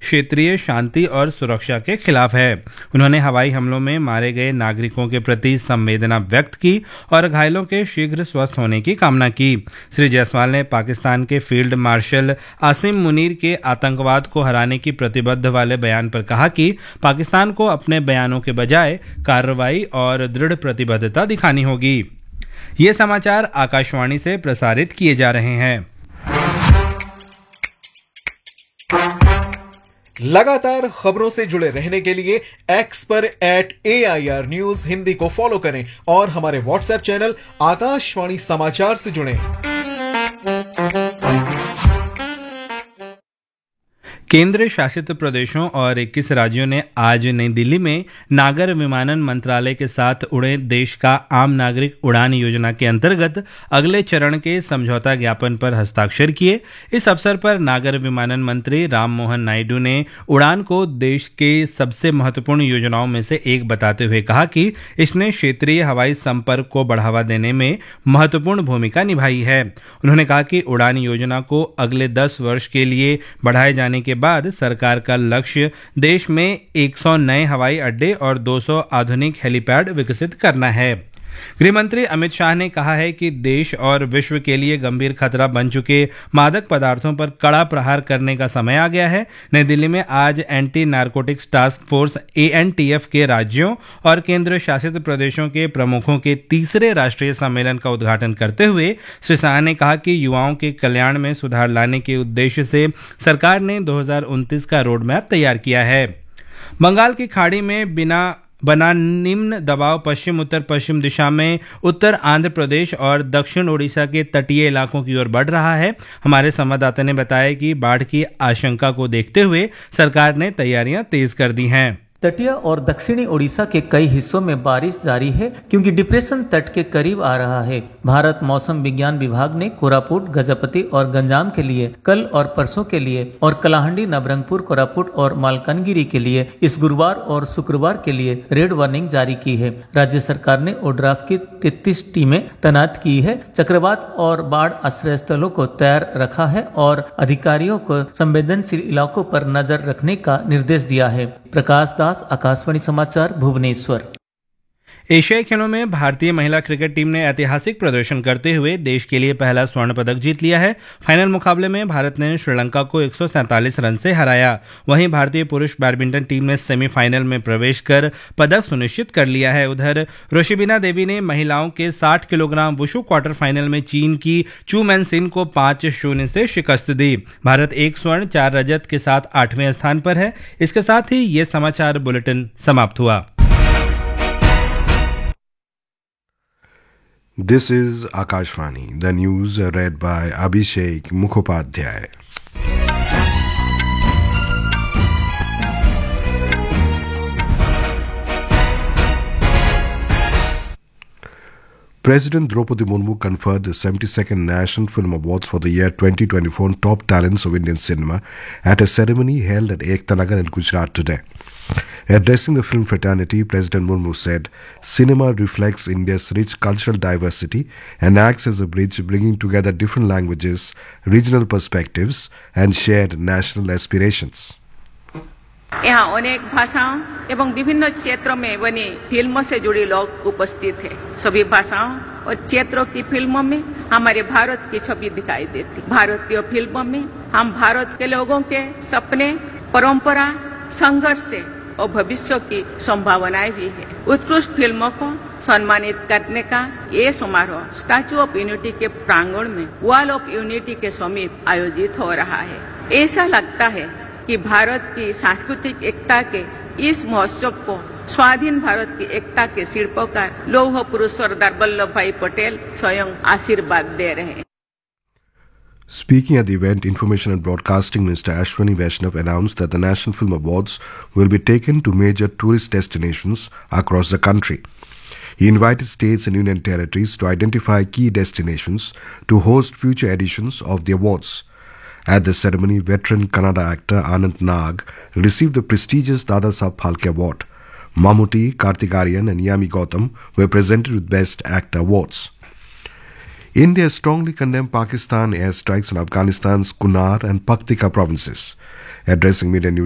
क्षेत्रीय शांति और सुरक्षा के खिलाफ है। उन्होंने हवाई हमलों में मारे गए नागरिकों के प्रति संवेदना व्यक्त की और घायलों के शीघ्र स्वस्थ होने की कामना की। श्री जायसवाल ने पाकिस्तान के फील्ड मार्शल आसिम मुनीर के आतंकवाद को हराने की प्रतिबद्ध वाले बयान पर कहा कि पाकिस्तान को अपने बयानों के बजाय कार्रवाई और दृढ़ प्रतिबद्धता दिखानी होगी। ये समाचार आकाशवाणी से प्रसारित किए जा रहे हैं। लगातार खबरों से जुड़े रहने के लिए एक्स पर @AIR News हिंदी को फॉलो करें और हमारे व्हाट्सएप चैनल आकाशवाणी समाचार से जुड़ें। केंद्र शासित प्रदेशों और 21 राज्यों ने आज नई दिल्ली में नागर विमानन मंत्रालय के साथ उड़े देश का आम नागरिक उड़ान योजना के अंतर्गत अगले चरण के समझौता ज्ञापन पर हस्ताक्षर किए। इस अवसर पर नागर विमानन मंत्री राम मोहन नायडू ने उड़ान को देश के सबसे महत्वपूर्ण योजनाओं में से एक बताते हुए कहा कि इसने क्षेत्रीय हवाई संपर्क को बढ़ावा देने में महत्वपूर्ण भूमिका निभाई है। उन्होंने कहा कि उड़ान योजना को अगले 10 वर्ष के लिए बढ़ाए जाने के बाद सरकार का लक्ष्य देश में 100 नए हवाई अड्डे और 200 आधुनिक हेलीपैड विकसित करना है। गृह मंत्री अमित शाह ने कहा है कि देश और विश्व के लिए गंभीर खतरा बन चुके मादक पदार्थों पर कड़ा प्रहार करने का समय आ गया है। नई दिल्ली में आज anti narcotics task force ANTF के राज्यों और केंद्र शासित प्रदेशों के प्रमुखों के तीसरे राष्ट्रीय सम्मेलन का उद्घाटन करते हुए श्री शाह ने कहा कि युवाओं के कल्याण में सुधार लाने के उद्देश्य से सरकार ने 2029 का रोड मैप तैयार किया है। बंगाल की खाड़ी में बना निम्न दबाव पश्चिम उत्तर पश्चिम दिशा में उत्तर आंध्र प्रदेश और दक्षिण ओडिशा के तटीय इलाकों की ओर बढ़ रहा है। हमारे संवाददाता ने बताया कि बाढ़ की आशंका को देखते हुए सरकार ने तैयारियां तेज कर दी हैं। तटीय और दक्षिणी ओडिशा के कई हिस्सों में बारिश जारी है क्योंकि डिप्रेशन तट के करीब आ रहा है। भारत मौसम विज्ञान विभाग ने कोरापुट, गजपति और गंजाम के लिए कल और परसों के लिए और कलाहंडी, नवरंगपुर, कोरापुट और मालकानगिरी के लिए इस गुरुवार और शुक्रवार के लिए रेड वार्निंग जारी की है। राज्य सरकार ने ओड्राफ की 33 टीमें तैनात की है, चक्रवात और बाढ़ आश्रय स्थलों को तैयार रखा है और अधिकारियों को संवेदनशील इलाकों पर नजर रखने का निर्देश दिया है। प्रकाश दास, आकाशवाणी समाचार, भुवनेश्वर। एशियाई खेलों में भारतीय महिला क्रिकेट टीम ने ऐतिहासिक प्रदर्शन करते हुए देश के लिए पहला स्वर्ण पदक जीत लिया है। फाइनल मुकाबले में भारत ने श्रीलंका को 147 रन से हराया। वहीं भारतीय पुरुष बैडमिंटन टीम ने सेमीफाइनल में प्रवेश कर पदक सुनिश्चित कर लिया है। उधर रोशिबिना देवी ने महिलाओं के 60 किलोग्राम वुशु क्वार्टर फाइनल में चीन की चू मैन सिन को 5-0 से शिकस्त दी। भारत 1 स्वर्ण 4 रजत के साथ 8वें स्थान पर है। इसके साथ ही ये समाचार बुलेटिन समाप्त हुआ। This is Akashvani, the news read by Abhishek Mukhopadhyay. President Draupadi Murmu conferred the 72nd National Film Awards for the year 2024 on top talents of Indian cinema at a ceremony held at Ekta Nagar in Gujarat today. Addressing the film fraternity, President Murmu said, "Cinema reflects India's rich cultural diversity and acts as a bridge bringing together different languages, regional perspectives and shared national aspirations." यहाँ अनेक भाषाओं एवं विभिन्न क्षेत्रों में बनी फिल्मों से जुड़े लोग उपस्थित हैं। सभी भाषाओं और क्षेत्रों की फिल्मों में हमारे भारत की छवि दिखाई देती। भारतीय फिल्मों में हम भारत के लोगों के सपने, परंपरा, संघर्ष और भविष्य की संभावनाएं भी है। उत्कृष्ट फिल्मों को सम्मानित करने का ये समारोह स्टैच्यू ऑफ यूनिटी के प्रांगण में वॉल ऑफ यूनिटी के समीप आयोजित हो रहा है। ऐसा लगता है कि भारत की सांस्कृतिक एकता के इस महोत्सव को स्वाधीन भारत की एकता के शिल्पकार लौह पुरुष सरदार वल्लभ भाई पटेल स्वयं आशीर्वाद दे रहे हैं। Speaking at the event, Information and Broadcasting Minister Ashwani Vaishnav announced that the National Film Awards will be taken to major tourist destinations across the country. He invited states and union territories to identify key destinations to host future editions of the awards. At the ceremony, veteran Kannada actor Anant Nag received the prestigious Dada Saheb Phalke Award. Mammootty, Karthik Aaryan and Yami Gautam were presented with Best Actor awards. India strongly condemned Pakistan airstrikes on Afghanistan's Kunar and Paktika provinces. Addressing media